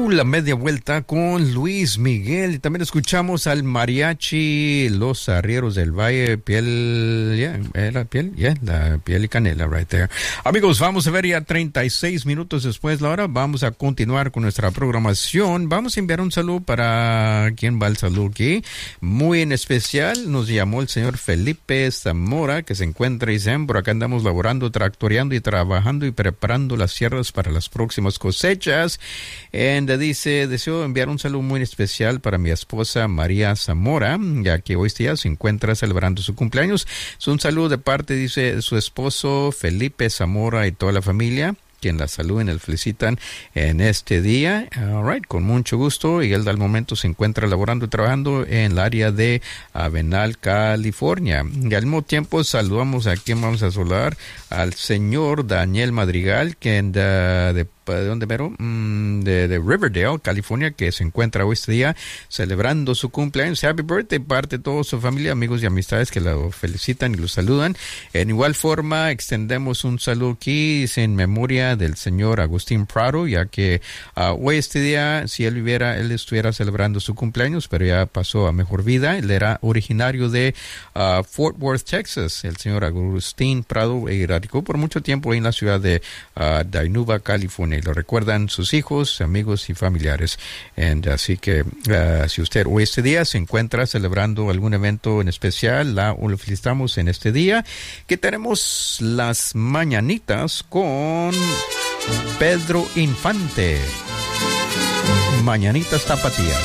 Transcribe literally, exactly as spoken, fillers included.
Uh, la media vuelta con Luis Miguel. Y también escuchamos al mariachi Los Arrieros del Valle, piel, yeah, era piel, yeah, la piel y canela, right there. Amigos, vamos a ver ya treinta y seis minutos después de la hora. Vamos a continuar con nuestra programación. Vamos a enviar un saludo para quien va el saludo aquí. Muy en especial, nos llamó el señor Felipe Zamora, que se encuentra y dice, por acá andamos laborando, tractoreando y trabajando y preparando las sierras para las próximas cosechas. And, uh, dice, deseo enviar un saludo muy especial para mi esposa María Zamora, ya que hoy día se encuentra celebrando su cumpleaños. Es un saludo de parte, dice, de su esposo Felipe Zamora y toda la familia, quien la saluden y la felicitan en este día. All right, con mucho gusto. Y él al momento se encuentra laborando y trabajando en el área de Avenal, California. Y al mismo tiempo saludamos a quien vamos a saludar, al señor Daniel Madrigal, quien uh, de ¿de dónde mero? Mm, de, de Riverdale, California, que se encuentra hoy este día celebrando su cumpleaños. Happy birthday, parte de toda su familia, amigos y amistades que lo felicitan y lo saludan. En igual forma, extendemos un saludo aquí en memoria del señor Agustín Prado, ya que uh, hoy este día, si él viviera, él estuviera celebrando su cumpleaños, pero ya pasó a mejor vida. Él era originario de uh, Fort Worth, Texas. El señor Agustín Prado eh, radicó por mucho tiempo ahí en la ciudad de uh, Dinuba, California. Y lo recuerdan sus hijos, amigos y familiares. And, así que uh, si usted hoy este día se encuentra celebrando algún evento en especial, la, lo felicitamos en este día, que tenemos las mañanitas con Pedro Infante. Mañanitas tapatías.